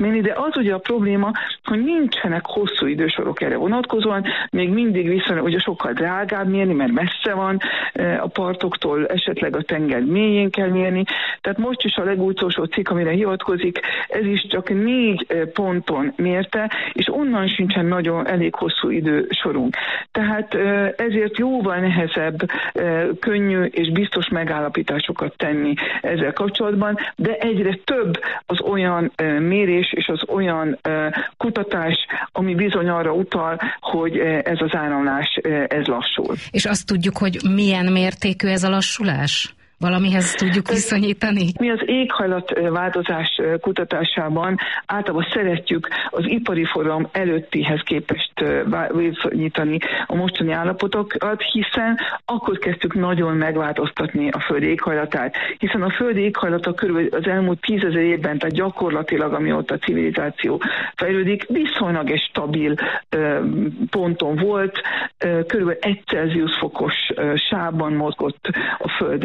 mérni, de az ugye a probléma, hogy nincsenek hosszú idősorok erre vonatkozóan, még mindig viszonylag ugye sokkal drágább mérni, mert messze van a partoktól, esetleg a tenger mélyén kell mérni. Tehát most is a legutolsó cikk, amire hivatkozik, ez is csak 4 ponton mérte, és onnan sincsen nagyon elég hosszú idősorunk. Tehát ezért jóval nehezebb könnyű és biztos megállapításokat tenni ezzel kapcsolatban, de egyre több az olyan mérés és az olyan kutatás, ami bizony arra utal, hogy ez az áramlás ez lassul. És azt tudjuk, hogy milyen mértékű ez a lassulás? Valamihez tudjuk viszonyítani? Mi az éghajlatváltozás kutatásában általában szeretjük az ipari forradalom előttihez képest viszonyítani a mostani állapotokat, hiszen akkor kezdtük nagyon megváltoztatni a Föld éghajlatát, hiszen a Föld éghajlata körül az elmúlt 10 000 évben, tehát gyakorlatilag amióta a civilizáció fejlődik, viszonylag egy stabil ponton volt, körülbelül 1 Celsius fokos sávban mozgott a Föld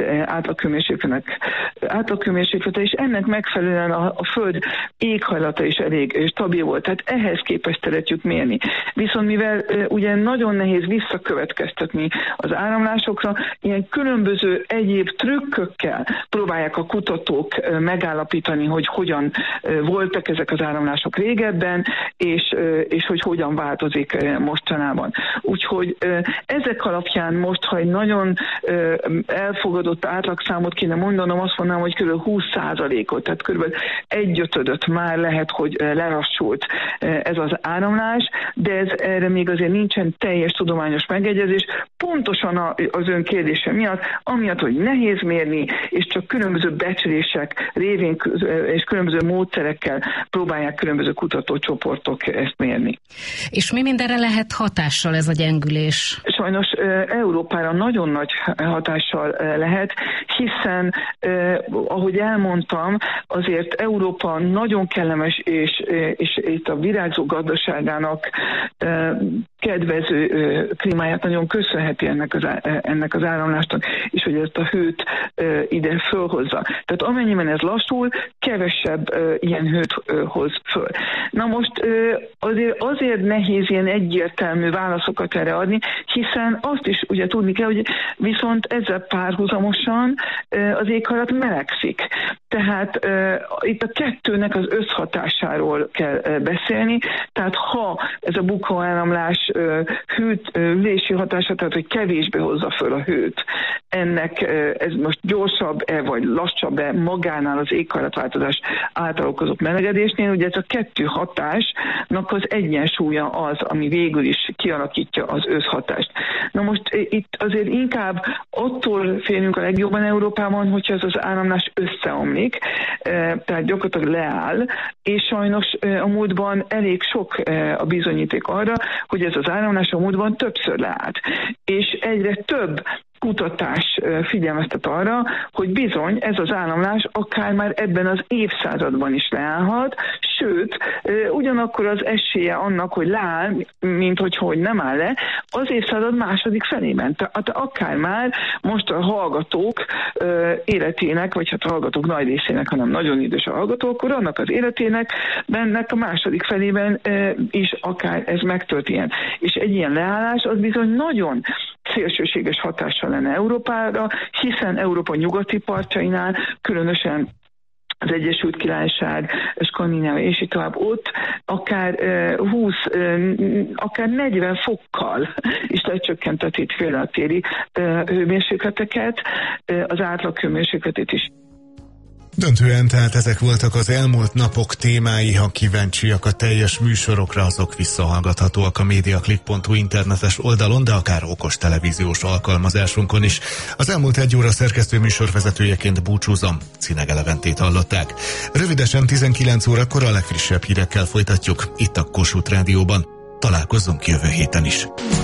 átlagkőmérséklete, és ennek megfelelően a Föld éghajlata is elég stabil volt, tehát ehhez képest szeretjük mérni. Viszont mivel ugye nagyon nehéz visszakövetkeztetni az áramlásokra, ilyen különböző egyéb trükkökkel próbálják a kutatók megállapítani, hogy hogyan voltak ezek az áramlások régebben, és hogy hogyan változik mostanában. Úgyhogy ezek alapján most, ha egy nagyon elfogadott átlagszámot kéne mondanom, azt mondanám, hogy kb. 20%-ot, tehát kb. 1/5 már lehet, hogy lelassult ez az áramlás, de erre még azért nincsen teljes tudományos megegyezés, pontosan az ön kérdése miatt, amiatt, hogy nehéz mérni, és csak különböző becslések révén és különböző módszerekkel próbálják különböző kutatócsoportok ezt mérni. És mi mindenre lehet hatással ez a gyengülés? Sajnos Európára nagyon nagy hatással lehet, hiszen, ahogy elmondtam, azért Európa nagyon kellemes, és itt a virágzó gazdaságának kedvező klímáját nagyon köszönheti ennek az áramlásnak, és hogy ezt a hőt ide fölhozza. Tehát amennyiben ez lassul, kevesebb ilyen hőt hoz föl. Na most azért nehéz ilyen egyértelmű válaszokat erre adni, hiszen azt is ugye tudni kell, hogy viszont ezzel párhuzamosan az éghajlat melegszik. Tehát itt a kettőnek az összhatásáról kell beszélni, tehát ha ez a bukóáramlás hűlési hatása, tehát hogy kevésbé hozza föl a hőt, ennek ez most gyorsabb-e vagy lassabb-e magánál az éghajlatváltozás által okozott melegedésnél, ugye ez a kettő hatásnak az egyensúlya az, ami végül is kialakítja az összhatást. Na most itt azért inkább attól félünk a legjobban Európában, hogyha ez az áramlás összeomlik, tehát gyakorlatilag leáll, és sajnos a múltban elég sok a bizonyíték arra, hogy ez az áramlás a múltban többször leállt. És egyre több kutatás figyelmeztet arra, hogy bizony ez az áramlás akár már ebben az évszázadban is leállhat, sőt, ugyanakkor az esélye annak, hogy leáll, mint hogy nem áll le, az évszázad második felében. Tehát akár már most a hallgatók életének, vagy hát a hallgatók nagy részének, hanem nagyon idős a hallgatók, akkor annak az életének bennek a második felében is akár ez megtörténjen. És egy ilyen leállás az bizony nagyon szélsőséges hatással lenne Európára, hiszen Európa nyugati partjainál, különösen az Egyesült Királyság, Skandinávia és így tovább, ott akár 20, akár 40 fokkal is lecsökkentett például a téli hőmérsékleteket, az átlag hőmérsékletét is. Döntően tehát ezek voltak az elmúlt napok témái. Ha kíváncsiak a teljes műsorokra, azok visszahallgathatóak a mediaclick.hu internetes oldalon, de akár okos televíziós alkalmazásunkon is. Az elmúlt 1 óra szerkesztő műsorvezetőjeként búcsúzom, Cinege Leventét hallották. Rövidesen 19 órakor a legfrissebb hírekkel folytatjuk itt a Kossuth Rádióban. Találkozzunk jövő héten is.